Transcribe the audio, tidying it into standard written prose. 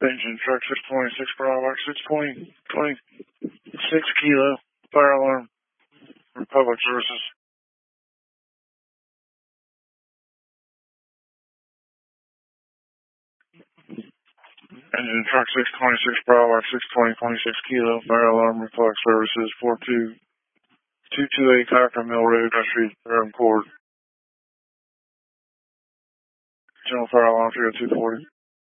Engine truck 626 Bravo, 626 Kilo, fire alarm, Republic Services. Engine truck 626 Bravo, 626 Kilo, fire alarm, Republic Services, 42228 Cocker Mill Road, Street, Durham Court. General fire alarm 30240.